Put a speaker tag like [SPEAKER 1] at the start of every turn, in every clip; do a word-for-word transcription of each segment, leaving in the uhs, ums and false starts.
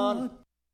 [SPEAKER 1] on.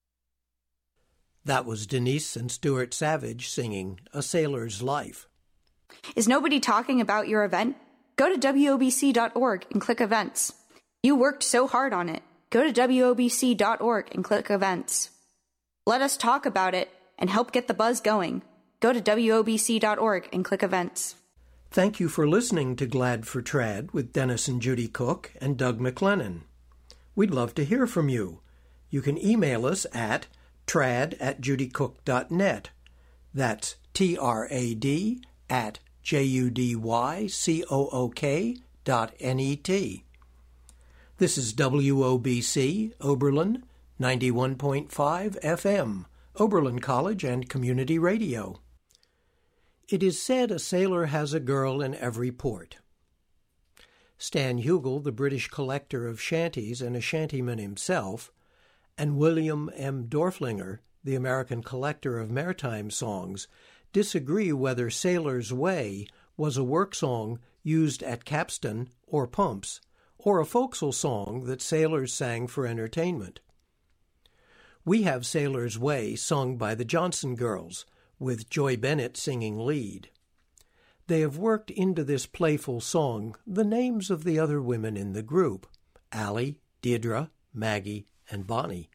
[SPEAKER 1] That was Denise and Stuart Savage singing A Sailor's Life.
[SPEAKER 2] Is nobody talking about your event? Go to W O B C dot org and click Events. You worked so hard on it. Go to W O B C dot org and click Events. Let us talk about it and help get the buzz going. Go to W O B C dot org and click Events.
[SPEAKER 1] Thank you for listening to Glad for Trad with Dennis and Judy Cook and Doug McLennan. We'd love to hear from you. You can email us at trad at judycook dot net. That's T R A D at J U D Y C O O K dot N E T. This is W O B C, Oberlin, ninety-one point five F M, Oberlin College and Community Radio. It is said a sailor has a girl in every port. Stan Hugel, the British collector of shanties and a shantyman himself, and William M. Dorflinger, the American collector of maritime songs, disagree whether Sailor's Way was a work song used at capstan or pumps, or a folksal song that sailors sang for entertainment. We have Sailor's Way sung by the Johnson Girls, with Joy Bennett singing lead. They have worked into this playful song the names of the other women in the group, Allie, Deirdre, Maggie, and Bonnie.